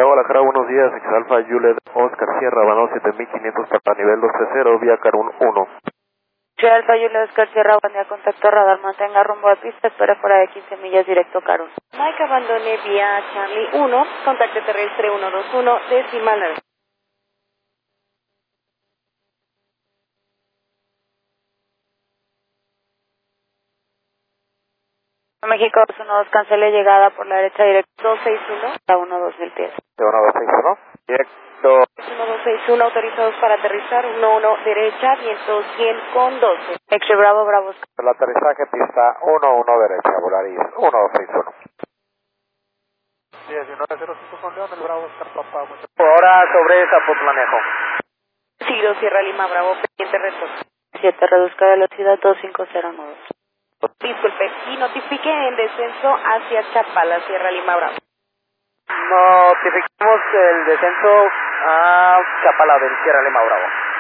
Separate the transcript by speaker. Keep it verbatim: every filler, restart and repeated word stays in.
Speaker 1: Santiago Alajara, buenos días, Exalfa Juliet Oscar Sierra, Banao siete mil quinientos para nivel dos tres cero, vía Carun uno.
Speaker 2: Alfa Juliet Oscar Sierra, bandea contacto radar, mantenga rumbo a pista, espera fuera de quince millas directo Carun.
Speaker 3: Mike abandone vía Charlie uno, contacto terrestre uno dos uno, decimal nueve.
Speaker 2: México dos uno dos, cancele llegada por la derecha directo dos seis uno a uno dos mil pies.
Speaker 1: uno dos seis uno, directo.
Speaker 3: uno dos seis uno, autorizados para aterrizar, uno uno derecha, viento cien con doce.
Speaker 2: X Bravo, Bravo.
Speaker 1: El aterrizaje pista uno uno derecha, Volaris uno dos seis uno. diecinueve cero cinco con León, el Bravo Oscar Papa. Ahora sobre Zapotlanejo.
Speaker 3: Siglo Sierra Lima Bravo, pendiente retorno.
Speaker 2: siete, reduzca velocidad dos cinco cero nueve.
Speaker 3: Disculpe, y notifique en descenso hacia Chapala, Sierra Lima Bravo.
Speaker 1: Notificamos el descenso a Chapala del Sierra Lima Bravo.